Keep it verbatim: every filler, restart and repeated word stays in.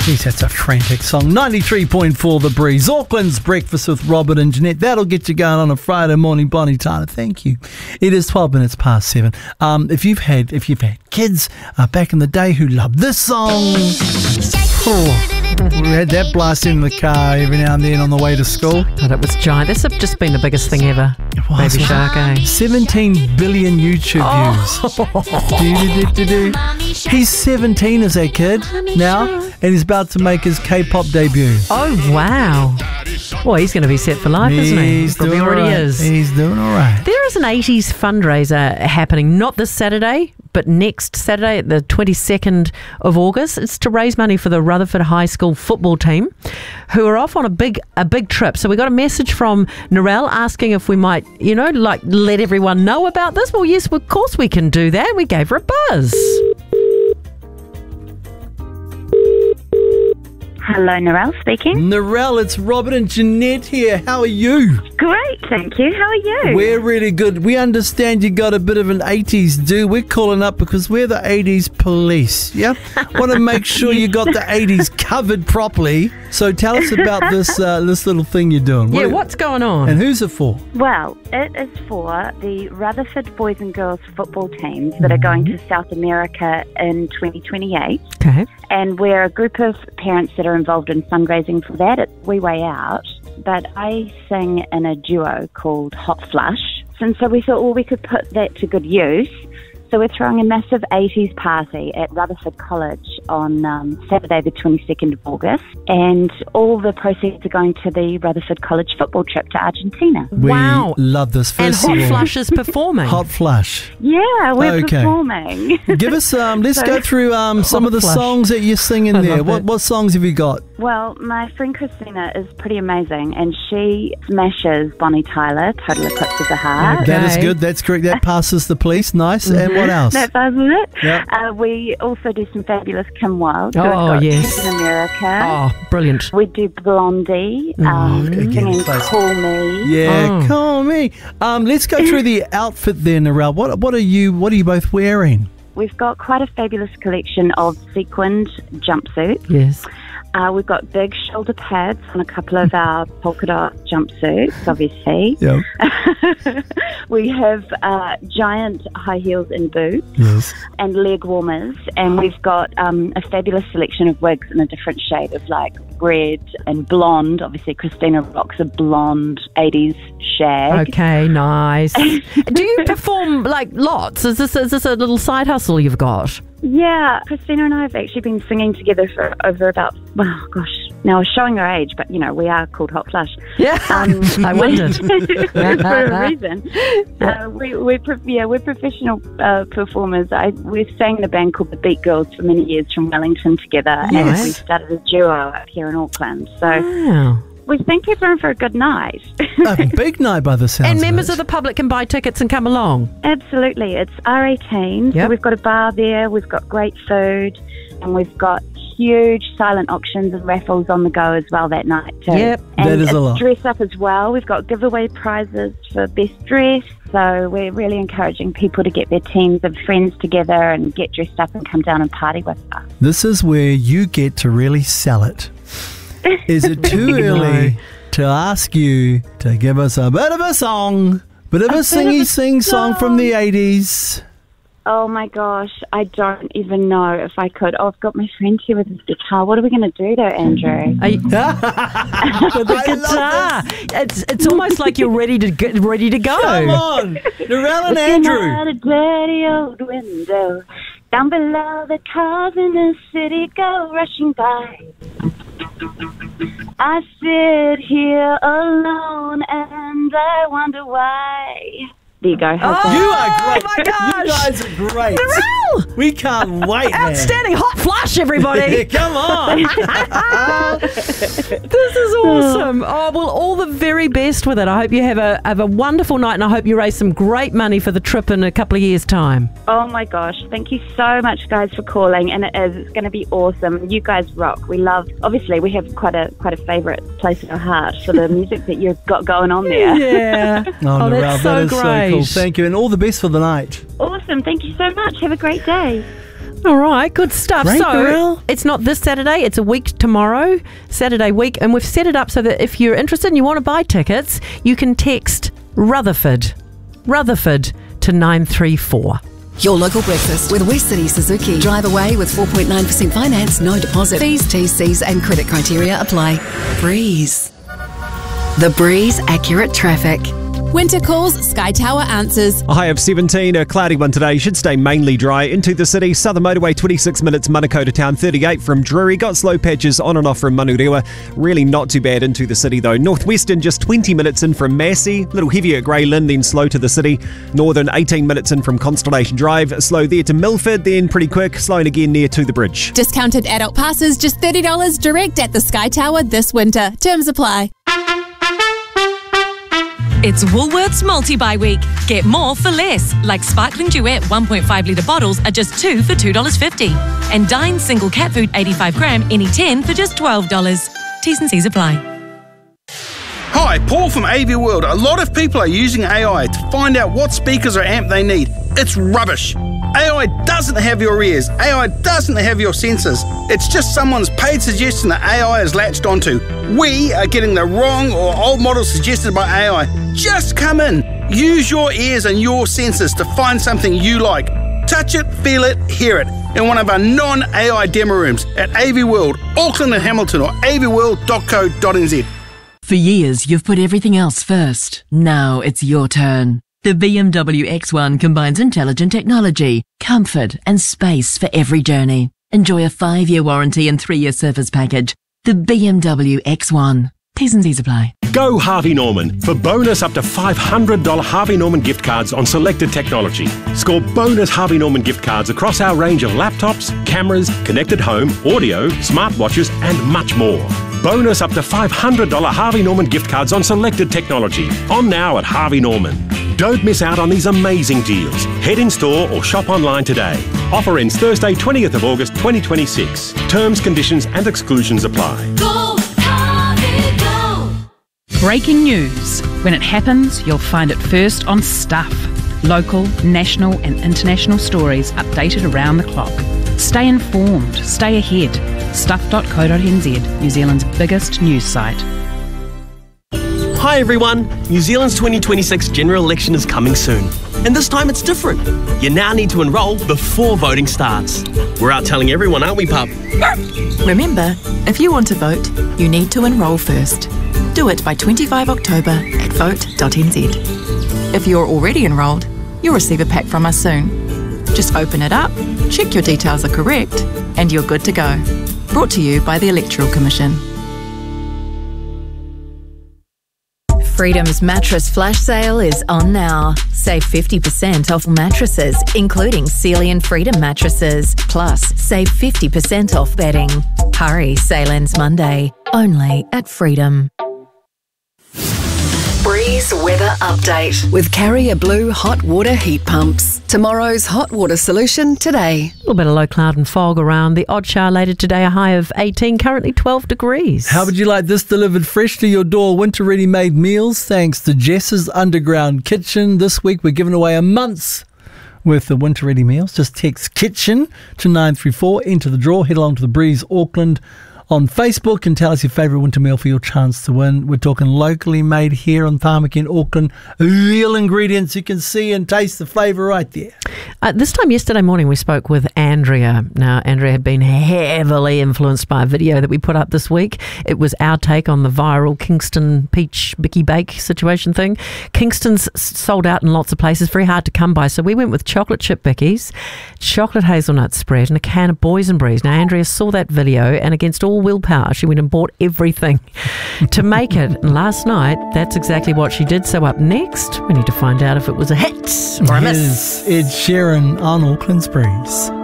Geez, that's a frantic song. ninety-three point four The Breeze. Auckland's Breakfast with Robert and Jeanette. That'll get you going on a Friday morning, Bonnie Tyler. Thank you. It is twelve minutes past seven. Um, if you've had if you've had kids uh, back in the day who loved this song, oh, we had that blast in the car every now and then on the way to school. God, it was giant. This has just been the biggest thing ever. It was. Baby Shark, eh? seventeen billion YouTube Oh. views. do, do, do, do. He's seventeen as a kid now, and he's about to make his K-pop debut. Oh, wow. Well, he's going to be set for life, isn't he? He's Probably doing already all right. is. He's doing all right. There is an eighties fundraiser happening, not this Saturday, but next Saturday, the twenty-second of August. It's to raise money for the Rutherford High School football team, who are off on a big a big trip. So we got a message from Narelle asking if we might, you know, like let everyone know about this. Well, yes, of course we can do that. We gave her a buzz. Hello, Narelle speaking. Narelle, it's Robert and Jeanette here. How are you? Great, thank you. How are you? We're really good. We understand you got a bit of an eighties do. We're calling up because we're the eighties police, yeah? Want to make sure you got the eighties covered properly. So tell us about this uh, this little thing you're doing. Yeah, What- what's going on? And who's it for? Well, it is for the Rutherford boys and girls football teams that are going to South America in twenty twenty-eight. Okay. And we're a group of parents that are involved in fundraising for that. It's Wee Way Out. But I sing in a duo called Hot Flush. And so we thought, well, we could put that to good use. So we're throwing a massive eighties party at Rutherford College on um, Saturday the twenty-second of August. And all the proceeds are going to the Rutherford College football trip to Argentina. We Wow. love this. And First Hot of all, Flush is performing. Hot Flush. Yeah, we're Okay. performing. Give us, um, let's So- go through um, some of the Flush. songs that you sing in I there. love What, it. what songs have you got? Well, my friend Christina is pretty amazing, and she smashes Bonnie Tyler, Total Eclipse of the Heart. Okay. That is good. That's correct. That passes the police. Nice. And what else? That does it. Yep. Uh, we also do some fabulous Kim Wilde. Oh, who has got yes. Captain America. Oh, brilliant. We do Blondie, um, again, singing close. Call Me. Yeah, Oh. call me. Um, let's go through the outfit there, Narelle. What what are you what are you both wearing? We've got quite a fabulous collection of sequined jumpsuits. Yes. Uh, we've got big shoulder pads on a couple of our polka dot jumpsuits, obviously. Yeah. We have uh, giant high heels and boots Yes. and leg warmers, and we've got um, a fabulous selection of wigs in a different shade of like red and blonde. Obviously, Christina rocks a blonde eighties shag. Okay, nice. Do you perform like lots? Is this is this a little side hustle you've got? Yeah, Christina and I have actually been singing together for over about, well, gosh, now we're showing our age, but, you know, we are called Hot Flush. Yeah, Um, I wondered. for a reason. Uh, we, we're, pro- yeah, we're professional uh, performers. I, we've sang in a band called the Beat Girls for many years from Wellington together, Yes. and we started a duo up here in Auckland. So Wow. we think people are in for a good night. A big night by the sounds And members of of it. the public can buy tickets and come along. Absolutely. It's R eighteen, Yep. so we've got a bar there, we've got great food, and we've got huge silent auctions and raffles on the go as well that night too. Yep. And That is a it's lot. dress up as well. We've got giveaway prizes for best dress, so we're really encouraging people to get their teams of friends together and get dressed up and come down and party with us. This is where you get to really sell it. Is it too early to ask you to give us a bit of a song, bit of a, bit of singy a sing song from the eighties? Oh my gosh, I don't even know if I could. Oh, I've got my friend here with his guitar. What are we going to do though, Andrew? Are you, the the guitar. It's it's almost like you're ready to get ready to go. Come on, Narelle and Looking Andrew. out a dirty old window, down below the cars in the city go rushing by. I sit here alone and I wonder why. There you go. How's that? You are great. Oh my You gosh. guys are great. Narelle! We can't wait, man. Outstanding. Hot Flush, everybody. Come on. This is awesome. Oh, well, all the very best with it. I hope you have a have a wonderful night, and I hope you raise some great money for the trip in a couple of years' time. Oh my gosh, thank you so much guys for calling, and it is, it's going to be awesome. You guys rock. We love, obviously we have quite a quite a favourite place in our heart for the music that you've got going on there. Yeah. Oh, Oh, Narelle, that's so that is great. so cool. Thank you, and all the best for the night. Awesome, thank you so much. Have a great day. All right, good stuff. Right, so Narelle? it's not this Saturday, it's a week tomorrow, Saturday week, and we've set it up so that if you're interested and you want to buy tickets, you can text Rutherford, Rutherford to nine three four. Your local breakfast with West City Suzuki. Drive away with four point nine percent finance, no deposit. Fees, T's, C's and credit criteria apply. Breeze. The Breeze Accurate Traffic. Winter calls, Sky Tower answers. A high of seventeen, a cloudy one today. Should stay mainly dry. Into the city, Southern Motorway, twenty-six minutes, Manukau to town, thirty-eight from Drury. Got slow patches on and off from Manurewa. Really not too bad into the city though. Northwestern, just twenty minutes in from Massey. Little heavier at Grey Lynn, then slow to the city. Northern, eighteen minutes in from Constellation Drive. Slow there to Milford, then pretty quick. Slowing again near to the bridge. Discounted adult passes, just thirty dollars direct at the Sky Tower this winter. Terms apply. It's Woolworths Multi-Buy Week. Get more for less, like Sparkling Duet one point five litre bottles are just two for two dollars fifty. And Dine Single Cat Food eighty-five gram, any ten for just twelve dollars. T's and C's apply. Hi, Paul from A V World. A lot of people are using A I to find out what speakers or amp they need. It's rubbish. A I doesn't have your ears. A I doesn't have your sensors. It's just someone's paid suggestion that A I is latched onto. We are getting the wrong or old model suggested by A I. Just come in. Use your ears and your sensors to find something you like. Touch it, feel it, hear it in one of our non-A I demo rooms at A V World, Auckland and Hamilton, or a v world dot co dot n z. For years, you've put everything else first. Now it's your turn. The B M W X one combines intelligent technology, comfort and space for every journey. Enjoy a five-year warranty and three-year service package. The B M W X one. T's and C's apply. Go Harvey Norman for bonus up to five hundred dollars Harvey Norman gift cards on selected technology. Score bonus Harvey Norman gift cards across our range of laptops, cameras, connected home, audio, smartwatches and much more. Bonus up to five hundred dollars Harvey Norman gift cards on selected technology. On now at Harvey Norman. Don't miss out on these amazing deals. Head in store or shop online today. Offer ends Thursday, twentieth of August twenty twenty-six. Terms, conditions and exclusions apply. Go, Harvey, go! Breaking news. When it happens, you'll find it first on Stuff. Local, national and international stories updated around the clock. Stay informed, stay ahead. stuff dot co dot n z, New Zealand's biggest news site. Hi everyone! New Zealand's twenty twenty-six general election is coming soon. And this time it's different. You now need to enrol before voting starts. We're out telling everyone, aren't we, pup? Remember, if you want to vote, you need to enrol first. Do it by twenty-fifth of October at vote dot n z. If you're already enrolled, you'll receive a pack from us soon. Just open it up, check your details are correct, and you're good to go. Brought to you by the Electoral Commission. Freedom's mattress flash sale is on now. Save fifty percent off mattresses, including Sealy and Freedom mattresses. Plus, save fifty percent off bedding. Hurry, sale ends Monday. Only at Freedom. Breeze Weather Update with Carrier Blue Hot Water Heat Pumps. Tomorrow's hot water solution today. A little bit of low cloud and fog around. The odd shower later today, a high of eighteen, currently twelve degrees. How would you like this delivered fresh to your door? Winter ready-made meals thanks to Jess's Underground Kitchen. This week we're giving away a month's worth of winter ready meals. Just text KITCHEN to nine three four, enter the draw, head along to the Breeze Auckland on Facebook and tell us your favourite winter meal for your chance to win. We're talking locally made here on Tāmaki in Auckland. Real ingredients you can see and taste the flavour right there. Uh, this time yesterday morning we spoke with Andrea. Now, Andrea had been heavily influenced by a video that we put up this week. It was our take on the viral Kingston peach Bicky Bake situation thing. Kingston's sold out in lots of places, very hard to come by. So we went with chocolate chip Bickies, chocolate hazelnut spread and a can of Boysenberries. Now, Andrea saw that video and against all willpower, she went and bought everything to make it. And last night, that's exactly what she did. So up next, we need to find out if it was a hit or a miss. Here's Ed Sheeran on Auckland's Breeze.